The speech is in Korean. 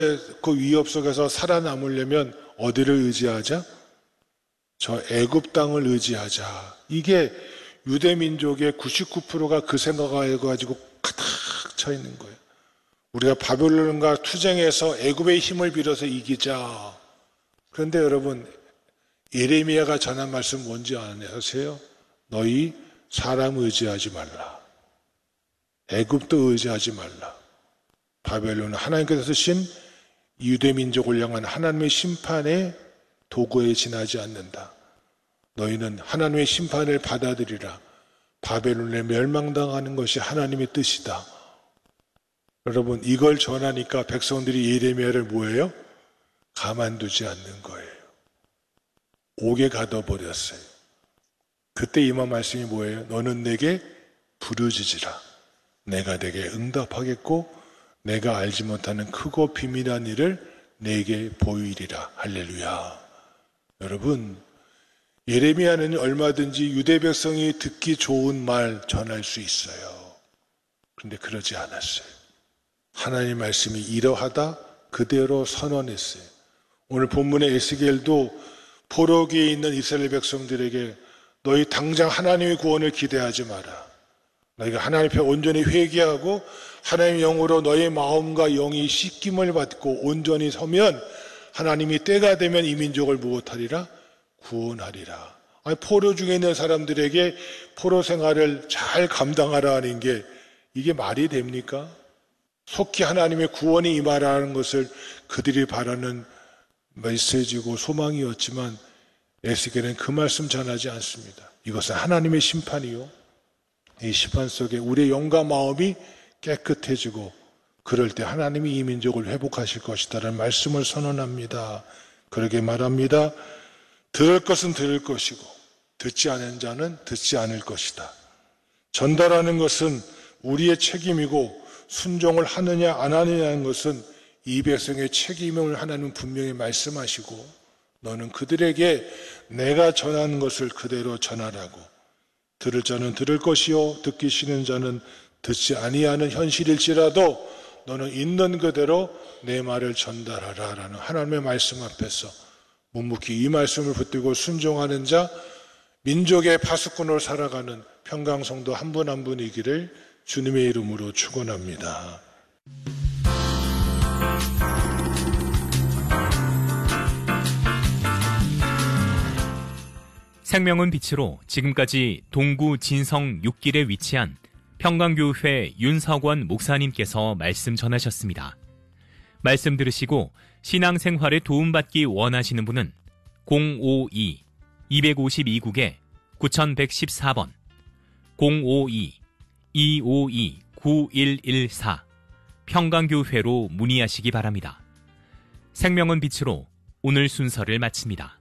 그 위협 속에서 살아남으려면 어디를 의지하자? 저 애굽 땅을 의지하자. 이게 유대 민족의 99%가 그 생각을 가지고 가득 차 있는 거예요. 우리가 바벨론과 투쟁해서 애굽의 힘을 빌어서 이기자. 그런데 여러분, 예레미야가 전한 말씀 뭔지 아세요? 너희 사람 의지하지 말라. 애굽도 의지하지 말라. 바벨론은 하나님께서 쓰신 유대 민족을 향한 하나님의 심판의 도구에 지나지 않는다. 너희는 하나님의 심판을 받아들이라. 바벨론에 멸망당하는 것이 하나님의 뜻이다. 여러분, 이걸 전하니까 백성들이 예레미야를 뭐예요? 가만두지 않는 거예요. 옥에 가둬버렸어요. 그때 임한 말씀이 뭐예요? 너는 내게 부르짖으라. 내가 내게 응답하겠고 내가 알지 못하는 크고 비밀한 일을 내게 보이리라. 할렐루야. 여러분, 예레미야는 얼마든지 유대 백성이 듣기 좋은 말 전할 수 있어요. 그런데 그러지 않았어요. 하나님의 말씀이 이러하다 그대로 선언했어요. 오늘 본문의 에스겔도 포로기에 있는 이스라엘 백성들에게 너희 당장 하나님의 구원을 기대하지 마라. 너희가 하나님 앞에 온전히 회개하고 하나님의 영으로 너희 마음과 영이 씻김을 받고 온전히 서면 하나님이 때가 되면 이 민족을 무엇하리라? 구원하리라. 아니, 포로 중에 있는 사람들에게 포로 생활을 잘 감당하라 하는 게 이게 말이 됩니까? 속히 하나님의 구원이 임하라는 것을 그들이 바라는 메시지고 소망이었지만 에스겔은 그 말씀 전하지 않습니다. 이것은 하나님의 심판이요. 이 심판 속에 우리의 영과 마음이 깨끗해지고 그럴 때 하나님이 이 민족을 회복하실 것이다라는 말씀을 선언합니다. 그러게 말합니다. 들을 것은 들을 것이고 듣지 않은 자는 듣지 않을 것이다. 전달하는 것은 우리의 책임이고 순종을 하느냐 안 하느냐는 것은 이 백성의 책임을 하나님은 분명히 말씀하시고 너는 그들에게 내가 전하는 것을 그대로 전하라고. 들을 자는 들을 것이요 듣기 싫은 자는 듣지 아니하는 현실일지라도 너는 있는 그대로 내 말을 전달하라 라는 하나님의 말씀 앞에서 묵묵히 이 말씀을 붙들고 순종하는 자, 민족의 파수꾼으로 살아가는 평강성도 한 분 한 분이기를 주님의 이름으로 축원합니다. 생명은 빛으로 지금까지 동구 진성 6길에 위치한 평강교회 윤석원 목사님께서 말씀 전하셨습니다. 말씀 들으시고 신앙생활에 도움받기 원하시는 분은 052-252국에 9114번 052-252-9114 평강교회로 문의하시기 바랍니다. 생명은 빛으로 오늘 순서를 마칩니다.